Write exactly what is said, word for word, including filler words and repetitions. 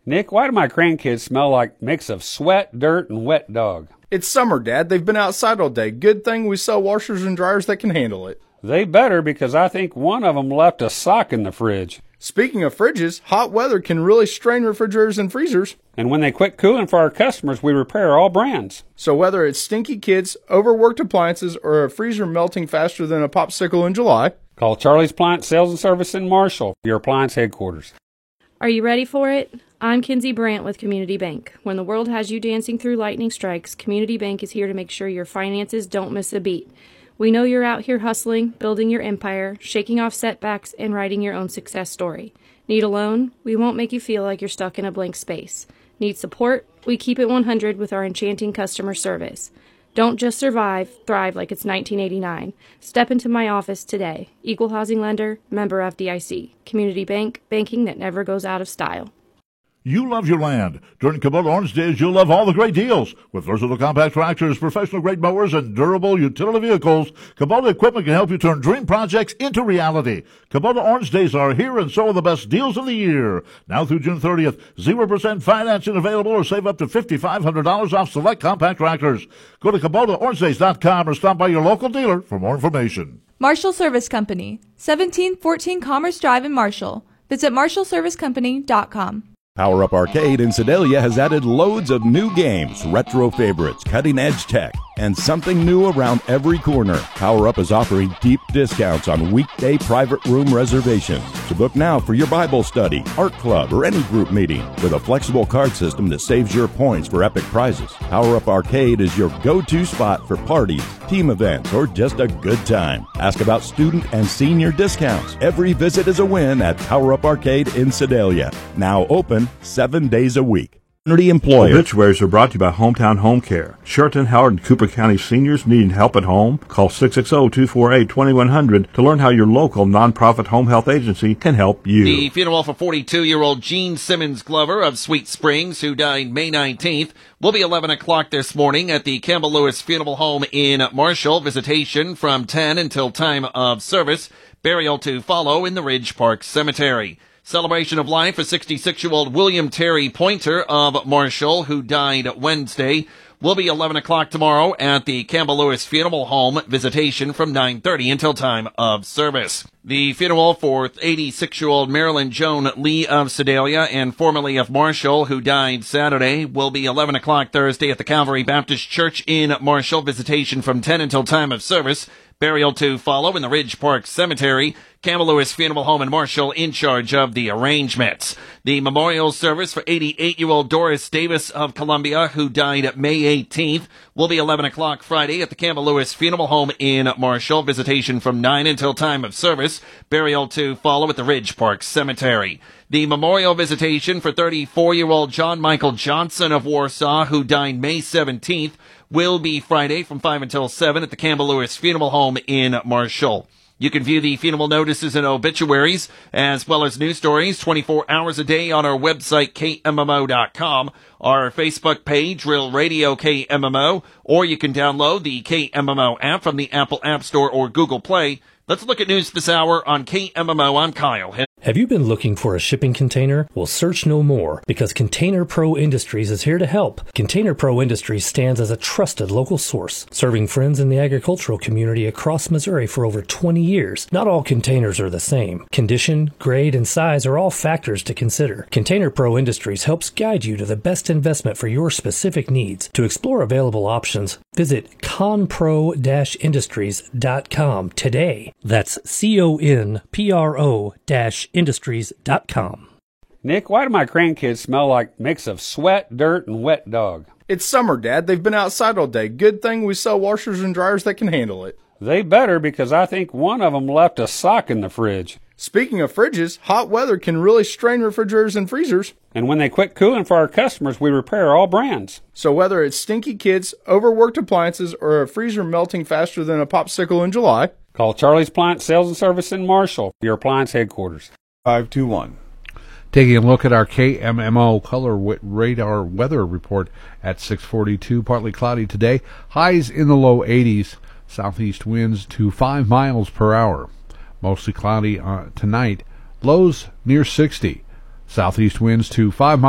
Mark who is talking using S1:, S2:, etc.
S1: Nick, why do my grandkids smell like a mix of sweat, dirt, and wet dog?
S2: It's summer, Dad. They've been outside all day. Good thing we sell washers and dryers that can handle it.
S1: They better, because I think one of them left a sock in the fridge.
S2: Speaking of fridges, hot weather can really strain refrigerators and freezers.
S1: And when they quit cooling for our customers, we repair all brands.
S2: So whether it's stinky kids, overworked appliances, or a freezer melting faster than a popsicle in July,
S1: call Charlie's Appliance Sales and Service in Marshall, your appliance headquarters.
S3: Are you ready for it? I'm Kinsey Brandt with Community Bank. When the world has you dancing through lightning strikes, Community Bank is here to make sure your finances don't miss a beat. We know you're out here hustling, building your empire, shaking off setbacks, and writing your own success story. Need a loan? We won't make you feel like you're stuck in a blank space. Need support? We keep it one hundred with our enchanting customer service. Don't just survive, thrive like it's nineteen eighty-nine. Step into my office today. Equal Housing Lender, member F D I C. Community Bank, banking that never goes out of style.
S4: You love your land. During Kubota Orange Days, you'll love all the great deals. With versatile compact tractors, professional-grade mowers, and durable utility vehicles, Kubota equipment can help you turn dream projects into reality. Kubota Orange Days are here, and so are the best deals of the year. Now through June thirtieth, zero percent financing available, or save up to five thousand five hundred dollars off select compact tractors. Go to Kubota Orange Days dot com or stop by your local dealer for more information.
S5: Marshall Service Company, seventeen fourteen Commerce Drive in Marshall. Visit marshall service company dot com.
S6: Power Up Arcade in Sedalia has added loads of new games, retro favorites, cutting-edge tech, and something new around every corner. Power Up is offering deep discounts on weekday private room reservations. So book now for your Bible study, art club, or any group meeting with a flexible card system that saves your points for epic prizes. Power Up Arcade is your go-to spot for parties, team events, or just a good time. Ask about student and senior discounts. Every visit is a win at Power Up Arcade in Sedalia. Now open seven days a week. Employer.
S7: Obituaries are brought to you by Hometown Home Care. Sheraton, Howard, and Cooper County seniors needing help at home? Call six six zero, two four eight, two one zero zero to learn how your local nonprofit home health agency can help you.
S8: The funeral for forty-two-year-old Gene Simmons Glover of Sweet Springs, who died May nineteenth, will be eleven o'clock this morning at the Campbell Lewis Funeral Home in Marshall. Visitation from ten until time of service. Burial to follow in the Ridge Park Cemetery. Celebration of life for sixty-six-year-old William Terry Pointer of Marshall, who died Wednesday, will be eleven o'clock tomorrow at the Campbell Lewis Funeral Home. Visitation from nine thirty until time of service. The funeral for eighty-six-year-old Marilyn Joan Lee of Sedalia and formerly of Marshall, who died Saturday, will be eleven o'clock Thursday at the Calvary Baptist Church in Marshall. Visitation from ten until time of service. Burial to follow in the Ridge Park Cemetery. Campbell Lewis Funeral Home in Marshall in charge of the arrangements. The memorial service for eighty-eight-year-old Doris Davis of Columbia, who died May eighteenth, will be eleven o'clock Friday at the Campbell Lewis Funeral Home in Marshall. Visitation from nine until time of service. Burial to follow at the Ridge Park Cemetery. The memorial visitation for thirty-four-year-old John Michael Johnson of Warsaw, who died May seventeenth, will be Friday from five until seven at the Campbell Lewis Funeral Home in Marshall. You can view the funeral notices and obituaries, as well as news stories, twenty-four hours a day on our website, K M M O dot com, our Facebook page, Real Radio K M M O, or you can download the K M M O app from the Apple App Store or Google Play. Let's look at news this hour on K M M O. I'm Kyle.
S9: Have you been looking for a shipping container? Well, search no more, because Container Pro Industries is here to help. Container Pro Industries stands as a trusted local source, serving friends in the agricultural community across Missouri for over twenty years. Not all containers are the same. Condition, grade, and size are all factors to consider. Container Pro Industries helps guide you to the best investment for your specific needs. To explore available options, visit conpro dash industries dot com today. That's C O N P R O dash industries dot com.
S1: Nick, why do my grandkids smell like a mix of sweat, dirt, and wet dog?
S2: It's summer, Dad. They've been outside all day. Good thing we sell washers and dryers that can handle it.
S1: They better, because I think one of them left a sock in the fridge.
S2: Speaking of fridges, hot weather can really strain refrigerators and freezers.
S1: And when they quit cooling for our customers, we repair all brands.
S2: So whether it's stinky kids, overworked appliances, or a freezer melting faster than a popsicle in July,
S1: call Charlie's Appliance Sales and Service in Marshall, your appliance headquarters.
S10: five two one.
S11: Taking a look at our K M M O color radar weather report at six forty-two, partly cloudy today. Highs in the low eighties. Southeast winds to five miles per hour. Mostly cloudy uh, tonight. Lows near sixty. Southeast winds to five miles